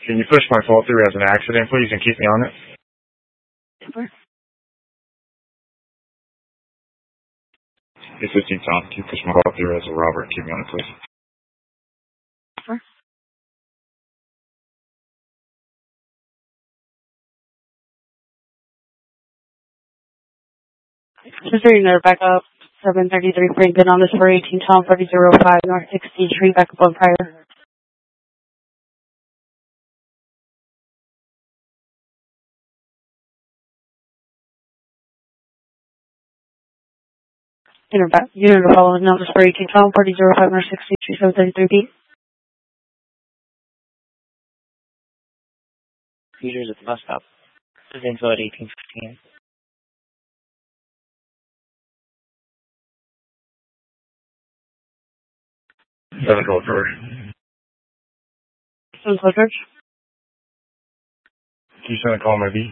Can you push my fall through as an accident, please, and keep me on it? Super. It's 15 Tom. Can you push my fall through as a robber and keep me on it, please? Super. Just reading there, back up. 733 Franklin on this for 18 Tom 3005 North 60th Street, back up on prior. Unit following numbers for 18 Tom 3005 North 60th Street, 733B. Peters at the bus stop. This is info at 1815. Seven Gold George. 7 Gold George. Can you send a call maybe?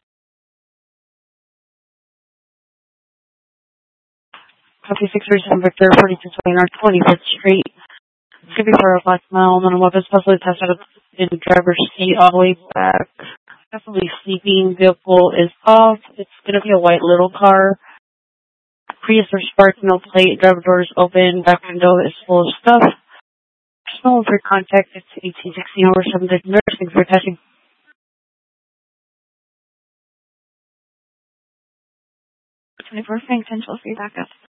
Copy 637 Victor 4220 North 25th Street. It's going to be for a black male, and then a weapons possibly tested in the driver's seat all the way back. Definitely sleeping. Vehicle is off. It's going to be a white little car. Prius or Spark, no plate. Driver door is open. Back window is full of stuff. No one for contact. It's 1816 over 7 nursing for testing. 24 Frank Central Free Backup.